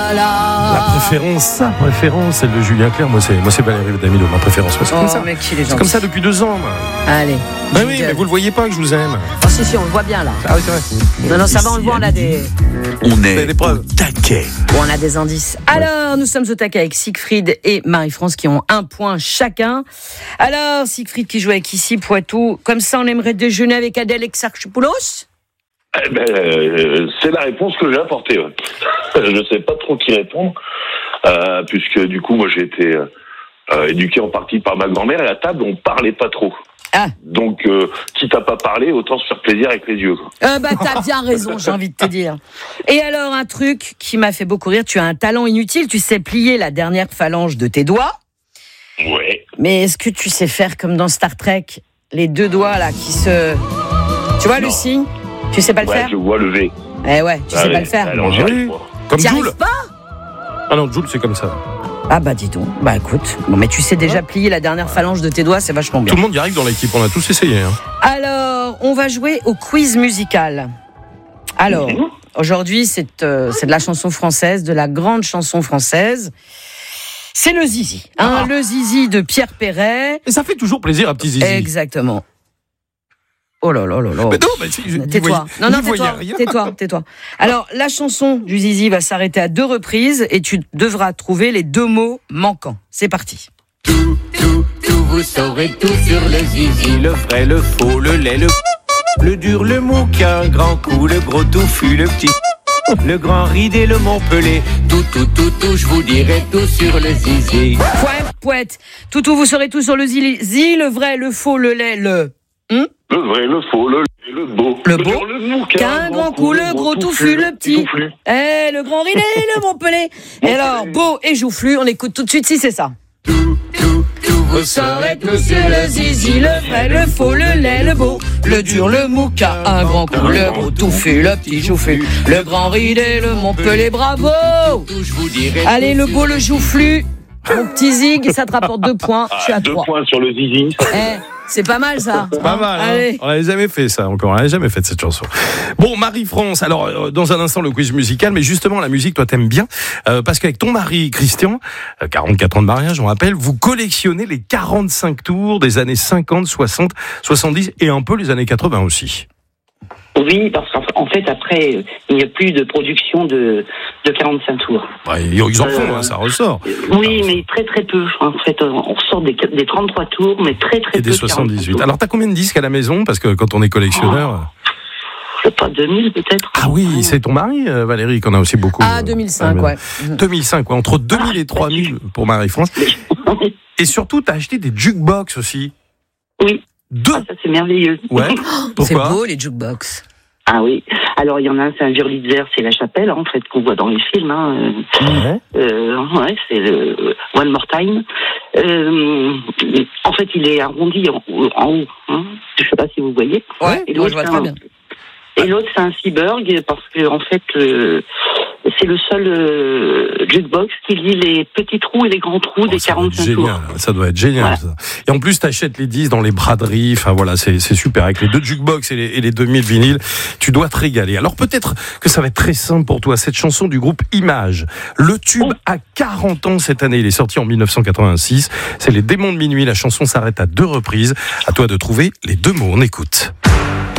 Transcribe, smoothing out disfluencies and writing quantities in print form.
La préférence, sa préférence, celle de Julien Clerc. Moi, c'est Valérie Damido, ma préférence. Moi, c'est comme ça. Mec, il est gentil. C'est comme ça depuis 2 ans. Moi. Allez. Ben oui, mais vous le voyez pas que je vous aime. Oh, si, on le voit bien là. Ah oui, c'est vrai. Non, ça va, on le voit, on a des preuves. Taquet. On a des indices. Alors, nous sommes au taquet avec Siegfried et Marie-France qui ont 1 point chacun. Alors, Siegfried qui joue avec ici Poitou. Comme ça, on aimerait déjeuner avec Adèle Exarchopoulos. C'est la réponse que j'ai apportée. Ouais. Je sais pas trop qui répondre, puisque du coup, moi, j'ai été éduqué en partie par ma grand-mère et à table, on parlait pas trop. Ah. Donc, quitte à pas parler, autant se faire plaisir avec les yeux. Quoi. T'as bien raison, j'ai envie de te dire. Et alors, un truc qui m'a fait beaucoup rire, tu as un talent inutile, tu sais plier la dernière phalange de tes doigts. Ouais. Mais est-ce que tu sais faire comme dans Star Trek, les 2 doigts là qui se... Tu vois le signe ? Tu sais pas le faire ? Je vois le V. Eh ouais, tu sais pas le faire. Alors, j'y arrive pas. Comme T'y Joule. arrives pas ? Ah non, Joule, c'est comme ça. Ah bah dis donc, bah écoute, bon, mais tu sais déjà plier la dernière phalange de tes doigts, c'est vachement bien. Tout le monde y arrive dans l'équipe, on a tous essayé. Hein. Alors, on va jouer au quiz musical. Alors, aujourd'hui, c'est de la chanson française, de la grande chanson française. C'est le Zizi, le Zizi de Pierre Perret. Et ça fait toujours plaisir à petit Zizi. Exactement. Oh là là là là. Mais non, tais-toi. Tais-toi. Alors, la chanson du Zizi va s'arrêter à 2 reprises et tu devras trouver les 2 mots manquants. C'est parti. Tout, vous saurez tout sur le Zizi, le vrai, le faux, le lait, le dur, le mou, qu'un grand coup, le gros touffu, le petit, le grand ridé, le Montpellier. Tout, je vous dirai tout sur le Zizi. Poète. Tout, vous saurez tout sur le Zizi, le vrai, le faux, le lait, le... Le vrai, le faux, le beau. Le beau, le mou, qu'un grand coup, le gros touffu, le petit. Le grand ridé, le Montpellier. Et alors, beau et joufflu, on écoute tout de suite si c'est ça. Tout, vous saurez tout sur le Zizi, le vrai, le faux, le lait, le beau, le dur, le mou, qu'un grand coup, le gros touffu, le petit joufflu, le grand ridé, le Montpellier, bravo. Je vous dirai. Allez, le beau, le joufflu, mon petit Zig, ça te rapporte 2 points, je suis à 3. 2 points sur le Zizi. C'est pas mal ça. C'est pas mal. Allez. On n'avait jamais fait ça encore. On n'avait jamais fait cette chanson. Bon, Marie-France. Alors, dans un instant, le quiz musical. Mais justement, la musique, toi, t'aimes bien. Parce qu'avec ton mari, Christian, 44 ans de mariage, on rappelle, vous collectionnez les 45 tours des années 50, 60, 70 et un peu les années 80 aussi. Oui, parce qu'en fait, après, il n'y a plus de production de 45 tours. Ouais, ils en font, ça ressort. Oui, mais très très peu. En fait, on ressort des 33 tours, mais très très peu. Et des 78. Alors, t'as combien de disques à la maison ? Parce que quand on est collectionneur... Je sais pas, 2000 peut-être. Ah oui, c'est ton mari, Valérie, qu'on a aussi beaucoup. Ah, 2005, ouais. 2005, ouais. Entre 2000 et 3000 pour Marie-France. Et surtout, t'as acheté des jukebox aussi. Oui. 2. Ah, ça c'est merveilleux. Ouais. Pourquoi ? C'est beau les jukebox. Ah oui. Alors il y en a un, c'est un Wurlitzer, c'est la chapelle en fait qu'on voit dans les films. Ouais, c'est le One More Time. En fait, il est arrondi en haut. Je sais pas si vous voyez. Ouais. Et moi je vois très bien. Et l'autre c'est un Seaburg parce que en fait c'est le seul jukebox qui lit les petits trous et les grands trous des 45 tours. Ça doit être génial. Voilà. Ça. Et en plus, t'achètes les disques dans les braderies. Enfin voilà, c'est super. Avec les 2 jukebox et les 2000 vinyles, tu dois te régaler. Alors peut-être que ça va être très simple pour toi. Cette chanson du groupe Image, le tube a 40 ans cette année. Il est sorti en 1986. C'est Les Démons de minuit. La chanson s'arrête à 2 reprises. À toi de trouver les 2 mots. On écoute.